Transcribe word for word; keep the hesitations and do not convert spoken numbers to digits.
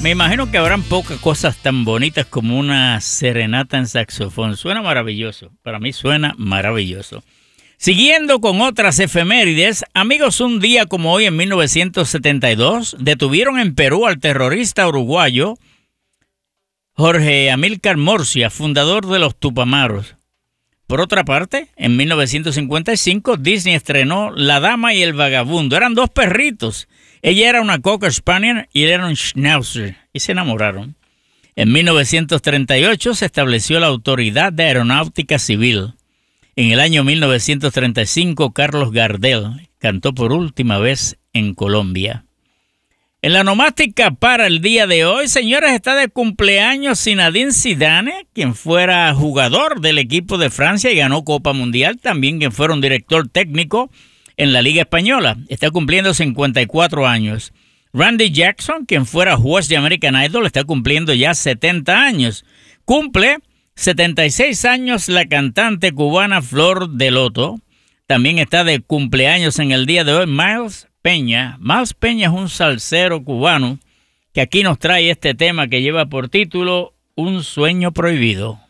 Me imagino que habrán pocas cosas tan bonitas como una serenata en saxofón. Suena maravilloso. Para mí suena maravilloso. Siguiendo con otras efemérides, amigos, un día como hoy en mil novecientos setenta y dos detuvieron en Perú al terrorista uruguayo Jorge Amílcar Morcia, fundador de los Tupamaros. Por otra parte, en mil novecientos cincuenta y cinco Disney estrenó La Dama y el Vagabundo. Eran dos perritos. Ella era una Cocker Spaniel y él era un Schnauzer, y se enamoraron. En mil novecientos treinta y ocho se estableció la Autoridad de Aeronáutica Civil. En el año mil novecientos treinta y cinco, Carlos Gardel cantó por última vez en Colombia. En la nomástica para el día de hoy, señores, está de cumpleaños Zinedine Zidane, quien fuera jugador del equipo de Francia y ganó Copa Mundial, también quien fuera un director técnico en la Liga Española. Está cumpliendo cincuenta y cuatro años. Randy Jackson, quien fuera juez de American Idol, está cumpliendo ya setenta años. Cumple setenta y seis años la cantante cubana Flor de Loto. También está de cumpleaños en el día de hoy Miles Peña. Miles Peña es un salsero cubano que aquí nos trae este tema que lleva por título Un sueño prohibido.